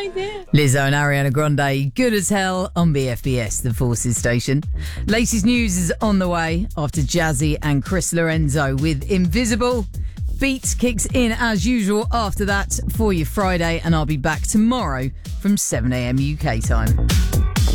Lizzo and Ariana Grande, Good as Hell on BFBS, the Forces station. Latest news is on the way after Jazzy and Chris Lorenzo with Invisible. Beats kicks in as usual after that for your Friday, and I'll be back tomorrow from 7 a.m. UK time.